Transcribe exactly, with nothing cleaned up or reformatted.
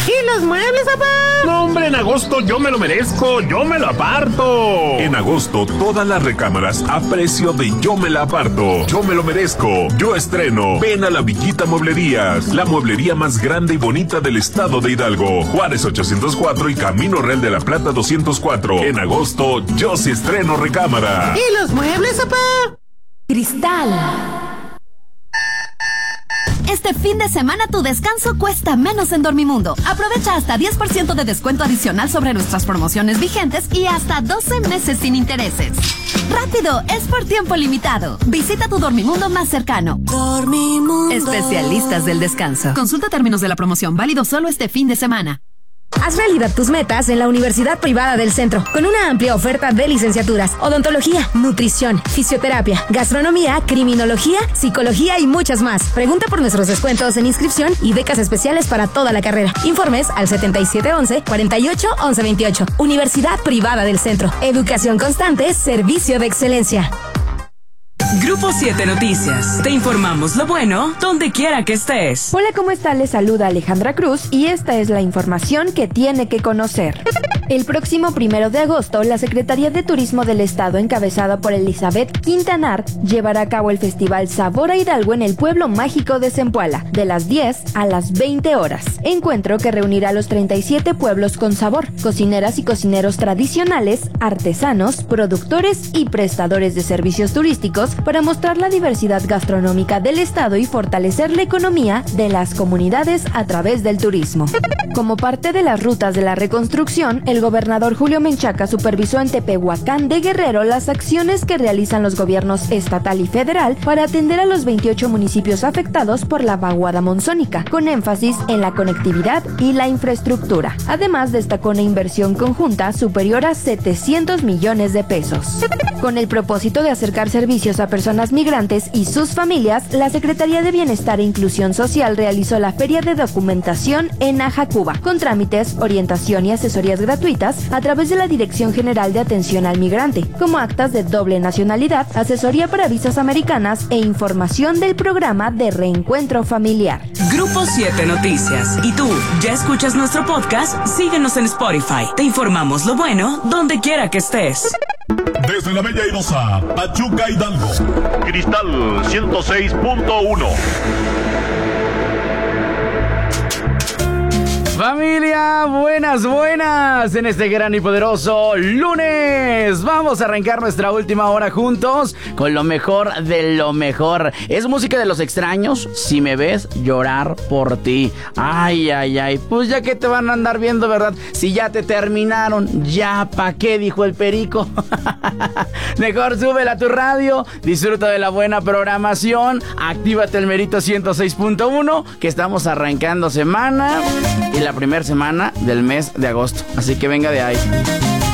¿Y los muebles, papá? No, hombre, en agosto yo me lo merezco, yo me lo aparto. En agosto, todas las recámaras a precio de yo me la aparto. Yo me lo merezco, yo estreno. Ven a la Villita Mueblerías, la mueblería más grande y bonita del estado de Hidalgo. Juárez ochocientos cuatro y Camino Real de la Plata doscientos cuatro. En agosto, yo sí estreno recámara. ¿Y los muebles, papá? Cristal. Este fin de semana tu descanso cuesta menos en Dormimundo. Aprovecha hasta diez por ciento de descuento adicional sobre nuestras promociones vigentes y hasta doce meses sin intereses. ¡Rápido! Es por tiempo limitado. Visita tu Dormimundo más cercano. Dormimundo. Especialistas del descanso. Consulta términos de la promoción. Válido solo este fin de semana. Haz realidad tus metas en la Universidad Privada del Centro, con una amplia oferta de licenciaturas, odontología, nutrición, fisioterapia, gastronomía, criminología, psicología y muchas más. Pregunta por nuestros descuentos en inscripción y becas especiales para toda la carrera. Informes al setenta y siete once, cuarenta y ocho, once veintiocho. Universidad Privada del Centro. Educación constante, servicio de excelencia. Grupo siete Noticias. Te informamos lo bueno donde quiera que estés. Hola, ¿cómo está? Les saluda Alejandra Cruz y esta es la información que tiene que conocer. El próximo primero de agosto, la Secretaría de Turismo del Estado, encabezada por Elizabeth Quintanar, llevará a cabo el Festival Sabor a Hidalgo en el pueblo mágico de Zempoala, de las diez a las veinte horas. Encuentro que reunirá a los treinta y siete pueblos con sabor, cocineras y cocineros tradicionales, artesanos, productores y prestadores de servicios turísticos para mostrar la diversidad gastronómica del estado y fortalecer la economía de las comunidades a través del turismo. Como parte de las rutas de la reconstrucción, el gobernador Julio Menchaca supervisó en Tepehuacán de Guerrero las acciones que realizan los gobiernos estatal y federal para atender a los veintiocho municipios afectados por la vaguada monzónica, con énfasis en la conectividad y la infraestructura. Además, destacó una inversión conjunta superior a setecientos millones de pesos. Con el propósito de acercar servicios a personas migrantes y sus familias, la Secretaría de Bienestar e Inclusión Social realizó la Feria de Documentación en Ajacuba, con trámites, orientación y asesorías gratuitas a través de la Dirección General de Atención al Migrante, como actas de doble nacionalidad, asesoría para visas americanas e información del programa de reencuentro familiar. Grupo siete Noticias. ¿Y tú, ya escuchas nuestro podcast? Síguenos en Spotify. Te informamos lo bueno donde quiera que estés. Desde la Bella Irosa, Pachuca, Hidalgo. Cristal ciento seis punto uno. Familia, buenas, buenas, en este gran y poderoso lunes. Vamos a arrancar nuestra última hora juntos con lo mejor de lo mejor. Es música de Los Extraños, Si me ves llorar por ti. Ay, ay, ay, pues ya que te van a andar viendo, ¿verdad? Si ya te terminaron, ya pa' qué, dijo el perico. Mejor súbela a tu radio, disfruta de la buena programación, actívate el Merito ciento seis punto uno, que estamos arrancando semana y la primera semana del mes de agosto. Así que venga de ahí.